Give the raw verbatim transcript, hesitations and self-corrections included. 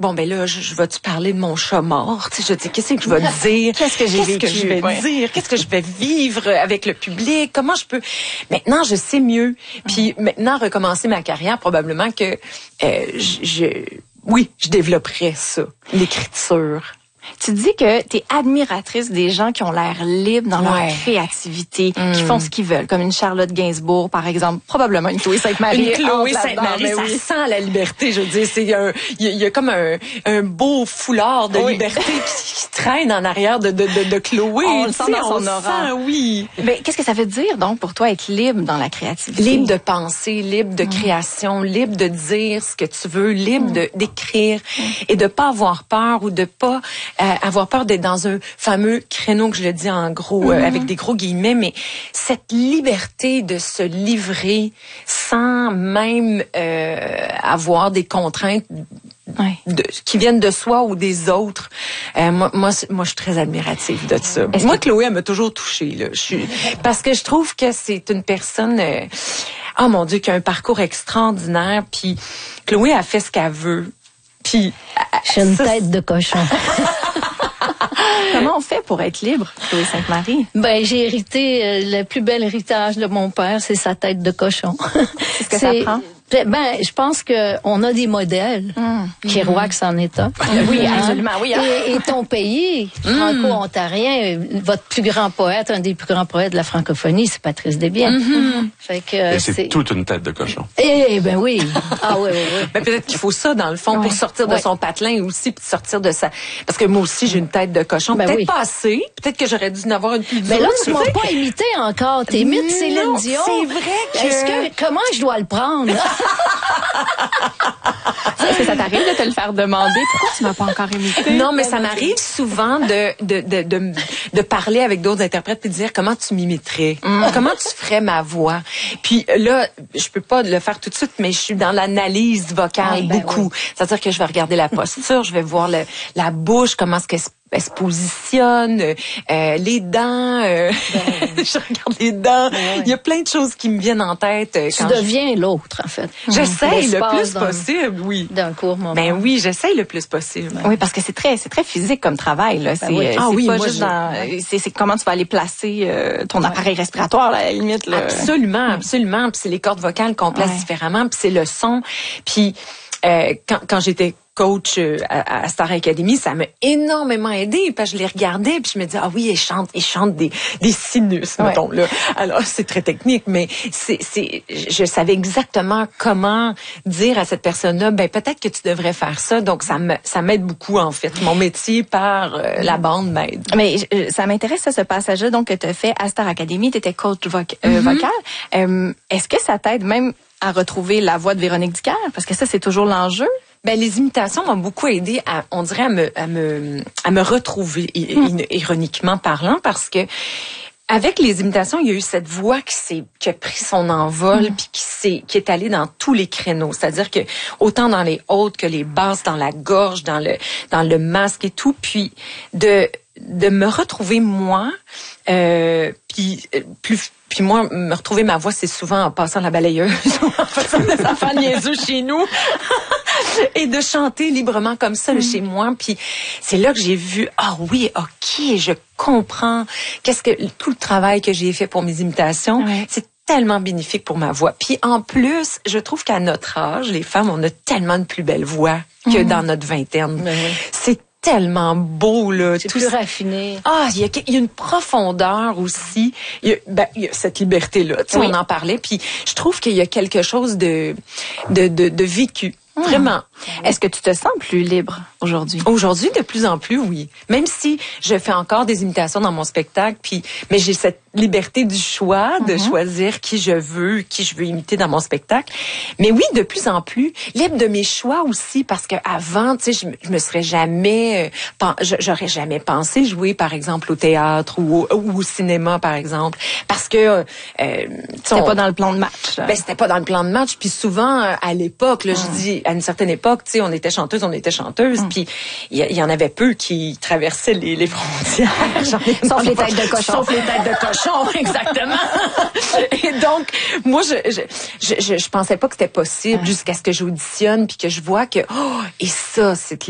bon, ben là, je, je vais-tu parler de mon chat mort? Tu sais, je dis, qu'est-ce que je vais dire? Qu'est-ce que j'ai Qu'est-ce vécu? que je vais ouais. dire? Qu'est-ce que je vais vivre avec le public? Comment je peux... Maintenant, je sais mieux. Puis maintenant, recommencer ma carrière, probablement que euh, je, je... Oui, je développerais ça, l'écriture. Tu dis que tu es admiratrice des gens qui ont l'air libres dans Ouais. leur créativité, Mm. qui font ce qu'ils veulent, comme une Charlotte Gainsbourg, par exemple, probablement une Chloé Sainte-Marie. Une Chloé entre Sainte-Marie, là-dedans, ça mais oui. sent la liberté, je veux dire. C'est un, il y, a- il y a comme un, un beau foulard de Oui. liberté qui, qui traîne en arrière de, de, de, de Chloé. On le Tu sent sais, dans son on le aura. sent, oui. Mais qu'est-ce que ça veut dire, donc, pour toi, être libre dans la créativité? Libre de penser, libre de création, libre de dire ce que tu veux, libre de d'écrire et de pas avoir peur ou de pas euh, avoir peur d'être dans un fameux créneau que je le dis en gros euh, avec des gros guillemets, mais cette liberté de se livrer sans même euh, avoir des contraintes Ouais. de, qui viennent de soi ou des autres. Euh, moi, moi, c'est- moi, je suis très admirative de ça. Est-ce Moi, que- Chloé, elle m'a toujours touchée. Là. Je suis, parce que je trouve que c'est une personne, euh, oh mon Dieu, qui a un parcours extraordinaire. Puis Chloé a fait ce qu'elle veut. Puis J'ai une ça, tête de cochon. Comment on fait pour être libre, Chloé Sainte-Marie? Ben, j'ai hérité euh, le plus bel héritage de mon père, c'est sa tête de cochon. C'est ce que ça prend? Ben, je pense que on a des modèles. Mm. Kerouac, c'en est un. Oui, Hein? absolument, oui. hein. Et, et ton pays, franco-ontarien, votre plus grand poète, un des plus grands poètes de la francophonie, c'est Patrice Desbiens. Fait que Et c'est toute une tête de cochon. Eh ben oui. Ah oui, oui, oui. ben, peut-être qu'il faut ça, dans le fond, Ouais. pour sortir de Ouais. son patelin aussi, puis sortir de sa... Parce que moi aussi, j'ai une tête de cochon. Ben peut-être oui. pas assez. Peut-être que j'aurais dû en avoir une plus dure. Mais là, tu m'as sais. pas imité encore. T'es mythe Céline Non, Dion. c'est vrai que- Est-ce que, comment je dois le prendre? Est-ce que ça t'arrive de te le faire demander? Pourquoi tu m'as pas encore imité? Non, mais ça m'arrive souvent de, de, de, de, de parler avec d'autres interprètes puis de dire comment tu m'imiterais, comment tu ferais ma voix. Puis là, je peux pas le faire tout de suite, mais je suis dans l'analyse vocale Oui, ben beaucoup. C'est-à-dire que je vais regarder la posture, je vais voir le, la bouche, comment est-ce qu'elle se elle se positionne, euh, les dents, euh, je regarde les dents. Il y a plein de choses qui me viennent en tête. euh, Tu quand je- deviens l'autre, en fait. J'essaye le L'espace plus d'un- possible, oui. D'un court moment. Ben oui, j'essaye le plus possible. Oui, parce que c'est très, c'est très physique comme travail, là. C'est, oui. euh, Ah c'est oui, pas moi, juste je- dans, c'est, c'est comment tu vas aller placer euh, ton appareil respiratoire, là, à la limite, là. Absolument, absolument. Puis c'est les cordes vocales qu'on place Ouais. différemment. Puis c'est le son. Puis euh, quand, quand j'étais coach euh, à, à Star Academy, ça m'a énormément aidé. Parce que je les regardais, puis je me disais, ah oui, ils chantent, ils chantent des, des sinus, Ouais. mettons là. Alors c'est très technique, mais c'est, c'est, je savais exactement comment dire à cette personne-là, ben peut-être que tu devrais faire ça. Donc ça me, ça m'aide beaucoup en fait. Mon métier par euh, la bande m'aide. Mais euh, ça m'intéresse, ça, ce passage-là donc, que tu as fait à Star Academy. Tu étais coach voc- euh, vocal. Euh, est-ce que ça t'aide même à retrouver la voix de Véronique Dicker? Parce que ça, c'est toujours l'enjeu. Ben les imitations m'ont beaucoup aidé à, on dirait à me à me à me retrouver i- i- ironiquement parlant, parce que avec les imitations, il y a eu cette voix qui s'est qui a pris son envol puis qui s'est qui est allée dans tous les créneaux, c'est-à-dire que autant dans les hautes que les basses, dans la gorge, dans le dans le masque et tout, puis de de me retrouver moi, euh, puis euh, plus puis moi me retrouver ma voix, c'est souvent en passant la balayeuse, en faisant des affaires niaiseux chez nous. Et de chanter librement comme ça chez moi. Puis c'est là que j'ai vu, ah oui, ok, je comprends. Qu'est-ce que tout le travail que j'ai fait pour mes imitations, Ouais. c'est tellement bénéfique pour ma voix. Puis en plus, je trouve qu'à notre âge, les femmes, on a tellement de plus belles voix que dans notre vingtaine. Ben oui. C'est tellement beau, là. C'est tout plus ça. raffiné. Ah, il y a, il y a une profondeur aussi. Il y a, ben, il y a cette liberté-là. Tu sais, Oui. on en parlait. Puis je trouve qu'il y a quelque chose de, de, de, de vécu. Vraiment. Est-ce que tu te sens plus libre aujourd'hui? Aujourd'hui, de plus en plus, oui. Même si je fais encore des imitations dans mon spectacle, puis mais j'ai cette liberté du choix de choisir qui je veux, qui je veux imiter dans mon spectacle. Mais oui, de plus en plus libre de mes choix aussi, parce que avant, tu sais, je, me- je me serais jamais, euh, pen- je- j'aurais jamais pensé jouer, par exemple, au théâtre ou au, ou au cinéma, par exemple, parce que euh, tu sais, C'était on- pas dans le plan de match. là. ben, c'était pas dans le plan de match. Puis souvent, euh, à l'époque, là, je dis, à une certaine époque, tu sais, on était chanteuse, on était chanteuse. Puis il y, il y en avait peu qui traversaient les, les frontières. J'en ai Sauf les pas- têtes de cochon. Sauf les têtes de cochon, exactement. Et donc, moi, je je, je, je, je pensais pas que c'était possible jusqu'à ce que j'auditionne puis que je vois que, oh, et ça, c'est